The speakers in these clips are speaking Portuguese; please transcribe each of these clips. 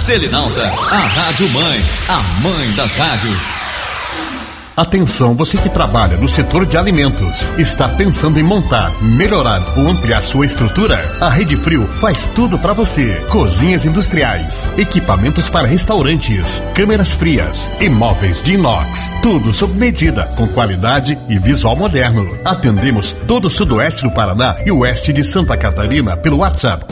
Selinalta, a Rádio Mãe, a mãe das rádios. Atenção, você que trabalha no setor de alimentos, está pensando em montar, melhorar ou ampliar sua estrutura? A Rede Frio faz tudo para você. Cozinhas industriais, equipamentos para restaurantes, câmeras frias e móveis de inox. Tudo sob medida, com qualidade e visual moderno. Atendemos todo o sudoeste do Paraná e oeste de Santa Catarina pelo WhatsApp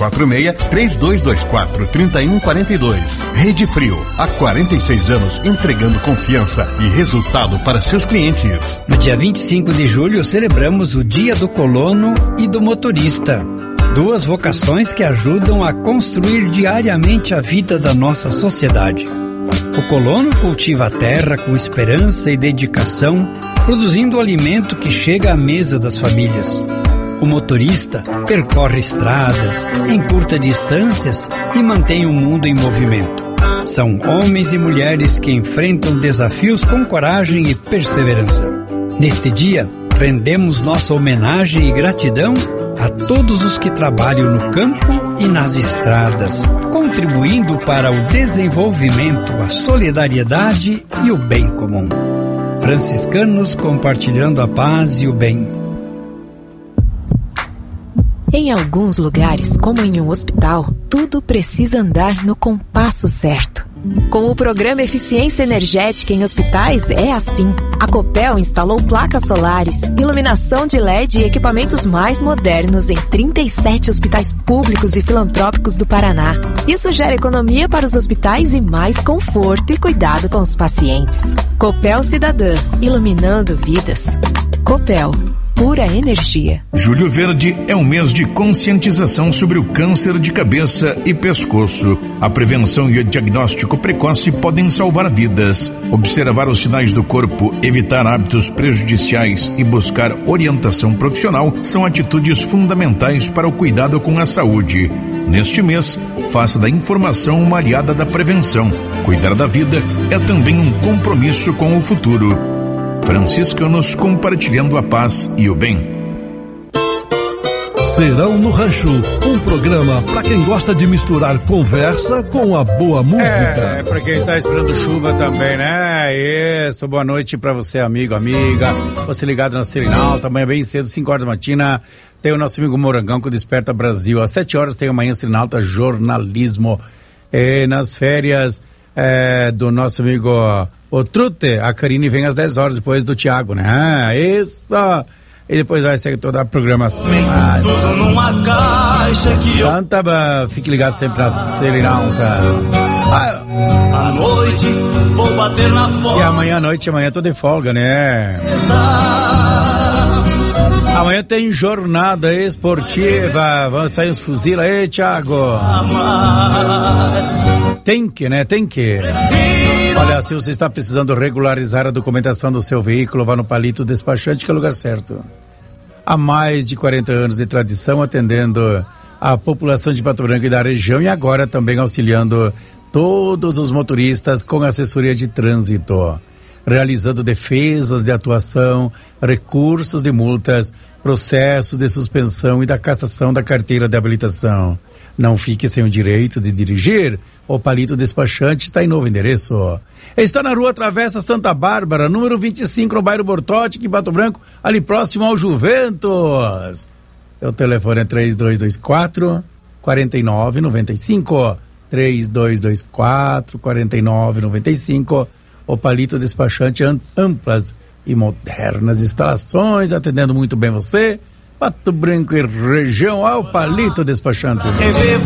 46-3224-3142. Rede Frio, há 46 anos entregando confiança e resultado para seus clientes. No dia 25 de julho celebramos o Dia do Colono e do Motorista. Duas vocações que ajudam a construir diariamente a vida da nossa sociedade. O colono cultiva a terra com esperança e dedicação, produzindo o alimento que chega à mesa das famílias. O motorista percorre estradas, encurta distâncias e mantém o mundo em movimento. São homens e mulheres que enfrentam desafios com coragem e perseverança. Neste dia, rendemos nossa homenagem e gratidão a todos os que trabalham no campo e nas estradas, contribuindo para o desenvolvimento, a solidariedade e o bem comum. Franciscanos compartilhando a paz e o bem. Em alguns lugares, como em um hospital, tudo precisa andar no compasso certo. Com o programa Eficiência Energética em Hospitais é assim. A Copel instalou placas solares, iluminação de LED e equipamentos mais modernos em 37 hospitais públicos e filantrópicos do Paraná. Isso gera economia para os hospitais e mais conforto e cuidado com os pacientes. Copel Cidadã, iluminando vidas. Copel. Pura energia. Julho Verde é um mês de conscientização sobre o câncer de cabeça e pescoço. A prevenção e o diagnóstico precoce podem salvar vidas. Observar os sinais do corpo, evitar hábitos prejudiciais e buscar orientação profissional são atitudes fundamentais para o cuidado com a saúde. Neste mês, faça da informação uma aliada da prevenção. Cuidar da vida é também um compromisso com o futuro. Franciscanos compartilhando a paz e o bem. Serão no Rancho, um programa para quem gosta de misturar conversa com a boa música. É para quem está esperando chuva também, né? Isso, boa noite para você, amigo, amiga. Você ligado na Selinalta, amanhã bem cedo, 5 horas da matina, tem o nosso amigo Morangão que Desperta Brasil. Às 7 horas tem amanhã Selinalta Jornalismo. Nas férias do nosso amigo o Trute, a Karine vem às 10 horas depois do Thiago, né? Isso! E depois vai ser toda a programação. Tudo numa caixa que eu... Fique ligado sempre na Selinalta. À noite vou bater na porta. E amanhã à noite, amanhã tô de folga, né? Amanhã tem jornada esportiva. Vamos sair os fuzil aí, Thiago. Tem que, né? Tem que. Olha, se você está precisando regularizar a documentação do seu veículo, vá no Palito Despachante, que é o lugar certo. Há mais de 40 anos de tradição, atendendo a população de Pato Branco e da região, e agora também auxiliando todos os motoristas com assessoria de trânsito, realizando defesas de atuação, recursos de multas, processos de suspensão e da cassação da carteira de habilitação. Não fique sem o direito de dirigir. O Palito Despachante está em novo endereço. Está na rua Travessa Santa Bárbara, número 25, no bairro Bortote, em Pato Branco, ali próximo ao Juventus. O telefone é 3224-4995. 3224-4995. O Palito Despachante, amplas e modernas instalações, atendendo muito bem você. Pato Branco e região, ao Palito Despachante.